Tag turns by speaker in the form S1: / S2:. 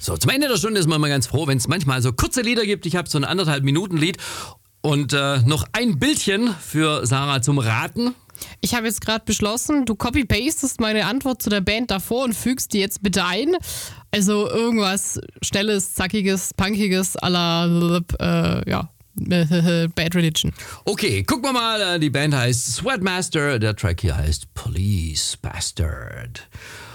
S1: So, zum Ende der Stunde ist man immer ganz froh, wenn es manchmal so kurze Lieder gibt. Ich habe so ein 1,5 Minuten Lied und noch ein Bildchen für Sarah zum Raten.
S2: Ich habe jetzt gerade beschlossen, du copy-pastest meine Antwort zu der Band davor und fügst die jetzt bitte ein. Also irgendwas Schnelles, Zackiges, Punkiges à la, Bad Religion.
S1: Okay, gucken wir mal. Die Band heißt Sweatmaster. Der Track hier heißt Police Bastard.